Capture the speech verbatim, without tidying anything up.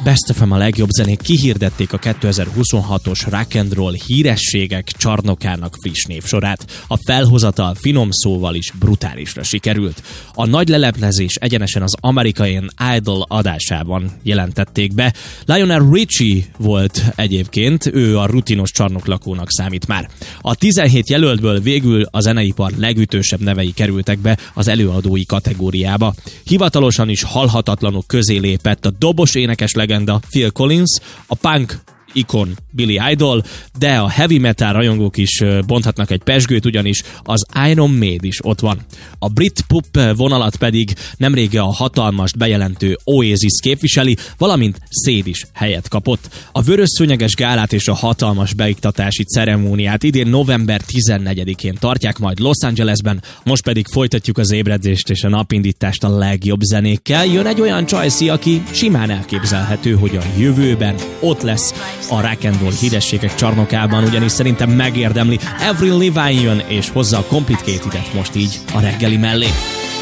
Best ef em a legjobb zenék kihirdették a kétezer-huszonhatos Rock and Roll hírességek csarnokának friss névsorát. A felhozatal finom szóval is brutálisra sikerült. A nagy leleplezés egyenesen az American Idol adásában jelentették be. Lionel Richie volt egyébként, ő a rutinos csarnoklakónak számít már. A tizenhét jelöltből végül a zeneipar legütősebb nevei kerültek be az előadói kategóriába. Hivatalosan is halhatatlanok közé lépett a dobos énekes legenda Phil Collins, a punk ikon Billy Idol, de a heavy metal rajongók is bonthatnak egy pezsgőt, ugyanis az Iron Maiden is ott van. A brit pop vonalat pedig nemrég a hatalmas bejelentő Oasis képviseli, valamint Széd is helyet kapott. A vörösszőnyeges gálát és a hatalmas beiktatási ceremóniát idén november tizennegyedikén tartják majd Los Angelesben, most pedig folytatjuk az ébredést és a napindítást a legjobb zenékkel. Jön egy olyan csajszi, aki simán elképzelhető, hogy a jövőben ott lesz a Rock and Roll hírességek csarnokában, ugyanis szerintem megérdemli. Avril Lavigne jön és hozza a Complicated-et most így a reggeli mellé.